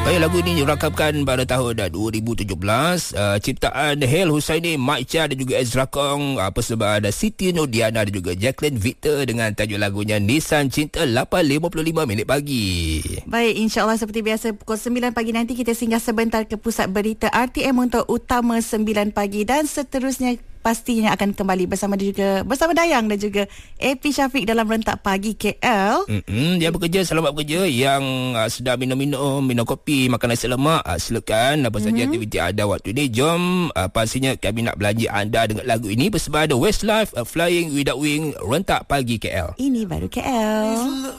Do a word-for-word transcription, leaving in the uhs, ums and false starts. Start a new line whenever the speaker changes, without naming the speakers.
Baik, lagu ini dirakamkan pada tahun dua ribu tujuh belas. Uh, ciptaan Hel Husaini, Mike Chia dan juga Ezra Kong. Uh, persembahan ada Siti Nurdiana dan juga Jacqueline Victor dengan tajuk lagunya Nisan Cinta. Lapan lima puluh lima minit pagi.
Baik, insyaAllah seperti biasa pukul sembilan pagi nanti kita singgah sebentar ke pusat berita R T M untuk Utama sembilan pagi dan seterusnya pastinya akan kembali bersama juga bersama Dayang dan juga A P Syafiq dalam Rentak Pagi K L.
Mm-mm, dia bekerja, selamat bekerja. Yang uh, sedang minum-minum, minum kopi, makan nasi lemak, uh, silakan apa saja mm-hmm. aktiviti anda waktu ini. Jom, uh, pastinya kami nak belanja anda dengan lagu ini. Persembahan Westlife, uh, Flying Without Wing, Rentak Pagi K L.
Ini baru K L.